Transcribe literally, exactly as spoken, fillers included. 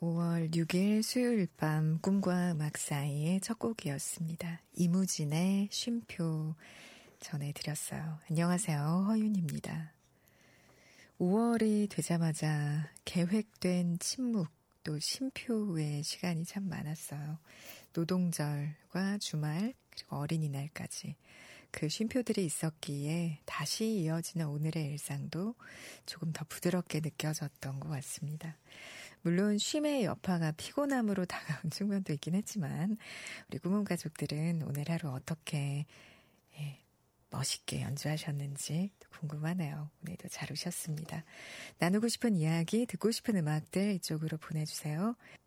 오월 육일 수요일 밤 꿈과 음악 사이의 첫 곡이었습니다. 이무진의 쉼표 전해드렸어요. 안녕하세요. 허윤입니다. 오월이 되자마자 계획된 침묵 또 쉼표의 시간이 참 많았어요. 노동절과 주말 그리고 어린이날까지 그 쉼표들이 있었기에 다시 이어지는 오늘의 일상도 조금 더 부드럽게 느껴졌던 것 같습니다. 물론 쉼의 여파가 피곤함으로 다가온 측면도 있긴 했지만 우리 꿈은 가족들은 오늘 하루 어떻게 예, 멋있게 연주하셨는지 궁금하네요. 오늘도 잘 오셨습니다. 나누고 싶은 이야기, 듣고 싶은 음악들 이쪽으로 보내주세요.